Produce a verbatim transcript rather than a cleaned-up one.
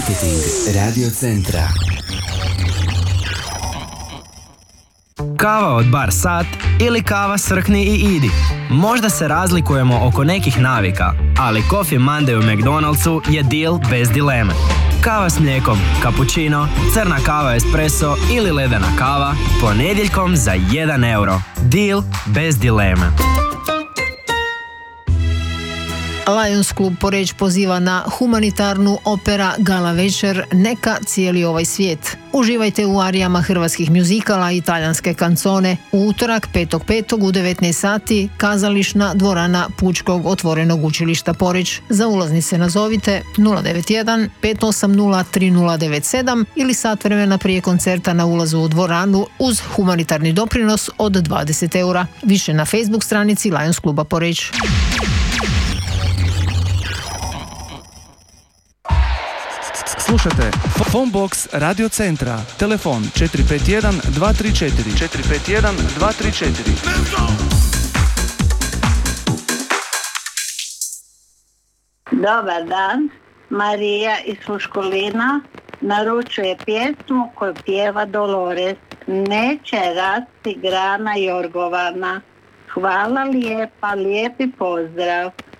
Marketing Radio Centra. Kava od Bar Sat ili kava Srkni i idi. Možda se razlikujemo oko nekih navika, ali Coffee Monday u McDonald'su je deal bez dileme. Kava s mlijekom, cappuccino, crna kava espresso ili ledena kava ponedjeljkom za jedan euro. Deal bez dileme. Lions klub Poreč poziva na humanitarnu opera gala večer Neka cijeli ovaj svijet. Uživajte u arijama hrvatskih mjuzikala i talijanske kancone u utorak petog petog u devetnaest sati, kazališna dvorana Pučkog otvorenog učilišta Poreč. Za ulaznice nazovite nula devet jedan pet osam nula tri nula devet sedam ili sat vremena prije koncerta na ulazu u dvoranu uz humanitarni doprinos od dvadeset eura. Više na Facebook stranici Lions kluba Poreč. Slušajte Phonebox Radio Centra. Telefon četiri pet jedan dva tri četiri četiri pet jedan dva tri četiri. Dobar dan, Marija iz Fuškolina naručuje pjesmu koju pjeva Dolores. Neće rasti grana jorgovana. Hvala lijepa, lijepi pozdrav.